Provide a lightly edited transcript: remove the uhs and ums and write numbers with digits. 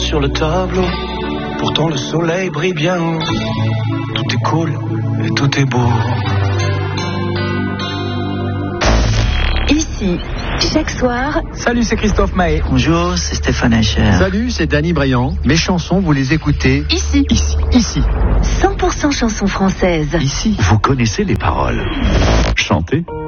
sur le tableau. Pourtant le soleil brille bien haut. Tout est cool et tout est beau. Ici, chaque soir. Salut, c'est Christophe Maé. Bonjour, c'est Stéphane Echer. Salut, c'est Danny Briand. Mes chansons, vous les écoutez Ici. 100% chansons françaises. Ici, vous connaissez les paroles. Chantez.